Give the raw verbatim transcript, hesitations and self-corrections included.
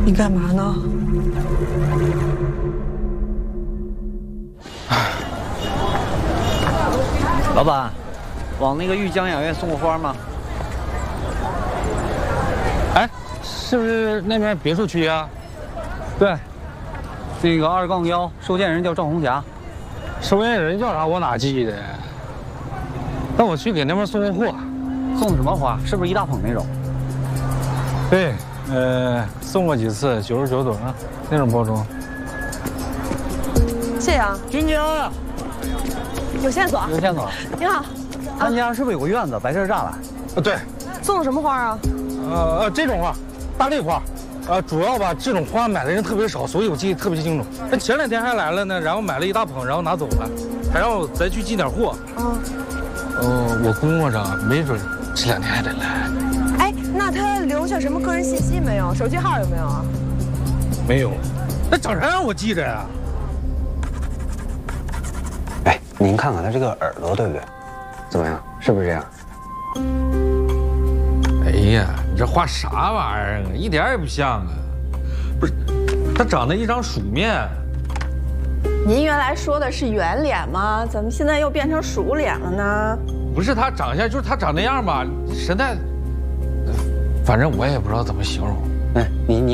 你干嘛呢？ 老板，往那个玉江雅苑送个花吗？ 哎，是不是那边别墅区啊？ 对，那个二杠幺，收件人叫赵红霞。 收件人叫啥？我哪记得？那我去给那边送个货。 送的什么花？是不是一大捧那种？ 对，呃，送过几次，九十九朵啊，那种包装。 谢谢啊， 君姐， 有线索。 有线索。 你好， 他们家是不是有个院子，白色栅栏？ 啊，对， 送的什么花啊？ 呃呃，这种花，大丽花。呃，主要吧，这种花买的人特别少，所以我记得特别清楚。那前两天还来了呢，然后买了一大捧，然后拿走了，还让我再去进点货。 啊。 呃，我估摸着没准这两天还得来。 哎，那他留下什么个人信息没有？手机号有没有啊？ 没有，那长啥样我记着呀。 哎，您看看他这个耳朵，对不对？怎么样？是不是这样？ 哎呀，你这画啥玩意儿啊？一点也不像啊！不是，他长得一张鼠面。 您原来说的是圆脸吗？怎么现在又变成鼠脸了呢？ 不是他长相，就是他长那样吧，神态，反正我也不知道怎么形容。 哎，你你。